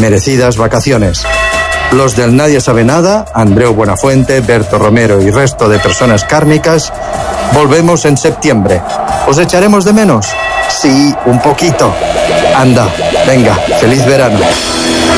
merecidas vacaciones. Los del Nadie Sabe Nada, Andreu Buenafuente, Berto Romero y resto de personas kármicas, volvemos en septiembre. ¿Os echaremos de menos? Sí, un poquito. Anda, venga, feliz verano.